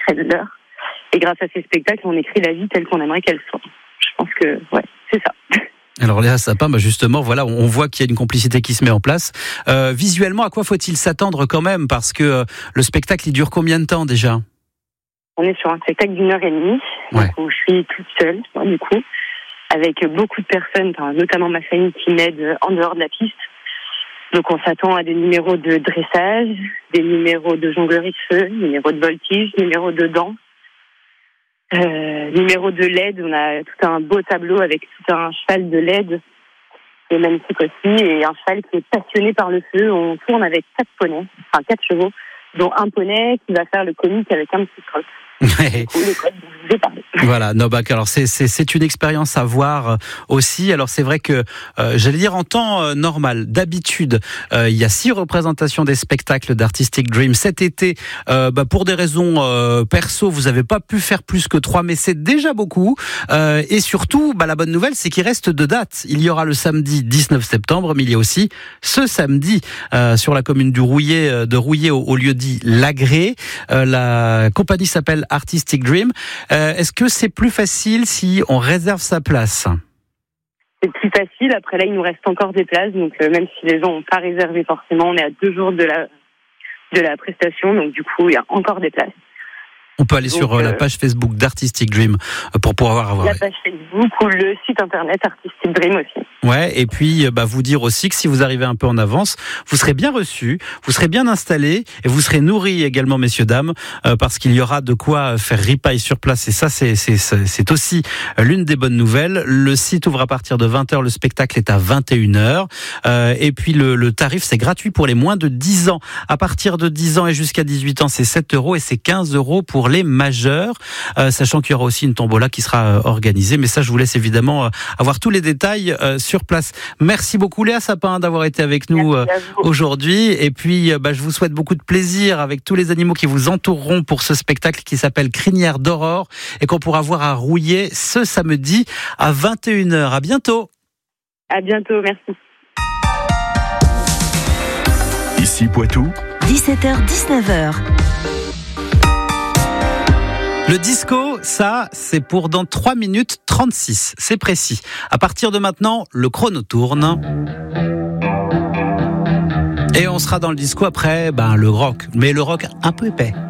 celle leur. Et grâce à ces spectacles, on écrit la vie telle qu'on aimerait qu'elle soit. Je pense que, c'est ça. Alors Léa Sapin, justement, voilà, on voit qu'il y a une complicité qui se met en place. Visuellement, à quoi faut-il s'attendre quand même ? Parce que le spectacle, il dure combien de temps déjà ? On est sur un spectacle d'1h30, où je suis toute seule, du coup, avec beaucoup de personnes, notamment ma famille qui m'aide en dehors de la piste. Donc on s'attend à des numéros de dressage, des numéros de jonglerie de feu, numéros de voltige, numéros de danse, numéros de LED. On a tout un beau tableau avec tout un cheval de LED qui est magnifique aussi, et un cheval qui est passionné par le feu. On tourne avec 4 chevaux, dont un poney qui va faire le comique avec un petit croc. Voilà, alors c'est une expérience à voir aussi. Alors c'est vrai que j'allais dire en temps normal, d'habitude, il y a 6 représentations des spectacles d'Artistic Dream cet été. Pour des raisons perso, vous n'avez pas pu faire plus que 3, mais c'est déjà beaucoup. Et surtout, la bonne nouvelle, c'est qu'il reste 2 dates. Il y aura le samedi 19 septembre, mais il y a aussi ce samedi sur la commune de Rouillé au lieu dit Lagré. La compagnie s'appelle Artistic Dream. Est-ce que c'est plus facile si on réserve sa place ? C'est plus facile. Après là, il nous reste encore des places. Donc même si les gens n'ont pas réservé forcément, on est à 2 jours de la prestation. Donc du coup, il y a encore des places. On peut aller sur la page Facebook d'Artistic Dream pour pouvoir avoir... La page Facebook ou le site internet Artistic Dream aussi. Ouais, et puis vous dire aussi que si vous arrivez un peu en avance, vous serez bien reçus, vous serez bien installés et vous serez nourris également, messieurs, dames, parce qu'il y aura de quoi faire ripaille sur place. Et ça, c'est aussi l'une des bonnes nouvelles. Le site ouvre à partir de 20h, le spectacle est à 21h. Et puis le tarif, c'est gratuit pour les moins de 10 ans. À partir de 10 ans et jusqu'à 18 ans, c'est 7 € et c'est 15 € pour les majeurs, sachant qu'il y aura aussi une tombola qui sera organisée. Mais ça, je vous laisse évidemment avoir tous les détails sur place. Merci beaucoup Léa Sapin d'avoir été avec nous aujourd'hui. Et puis, je vous souhaite beaucoup de plaisir avec tous les animaux qui vous entoureront pour ce spectacle qui s'appelle Crinière d'Aurore et qu'on pourra voir à Rouillé ce samedi à 21h. À bientôt. À bientôt, merci. Ici Poitou. 17h-19h. Le disco, ça, c'est pour dans 3 minutes 36. C'est précis. À partir de maintenant, le chrono tourne. Et on sera dans le disco après, le rock. Mais le rock un peu épais.